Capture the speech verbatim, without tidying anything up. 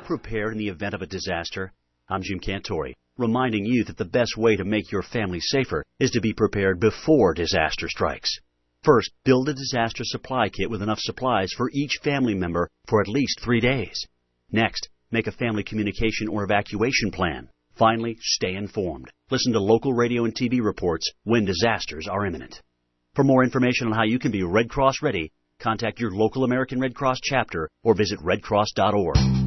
prepared in the event of a disaster? I'm Jim Cantori, reminding you that the best way to make your family safer is to be prepared before disaster strikes. First, build a disaster supply kit with enough supplies for each family member for at least three days. Next, make a family communication or evacuation plan. Finally, stay informed. Listen to local radio and T V reports when disasters are imminent. For more information on how you can be Red Cross ready, contact your local American Red Cross chapter or visit red cross dot org.